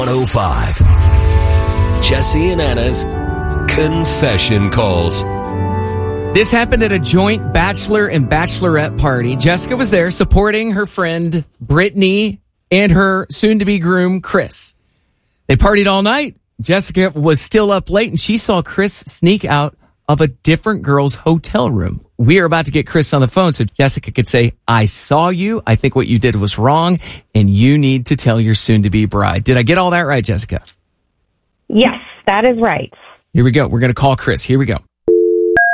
105. Jesse and Anna's Confession Calls. This happened at a joint bachelor and bachelorette party. Jessica was there supporting her friend Brittany and her soon-to-be groom, Chris. They partied all night. Jessica was still up late, and she saw Chris sneak out of a different girl's hotel room. We are about to get Chris on the phone so Jessica could say, I saw you. I think what you did was wrong, and you need to tell your soon-to-be bride. Did I get all that right, Jessica? Yes, that is right. Here we go. We're going to call Chris. Here we go.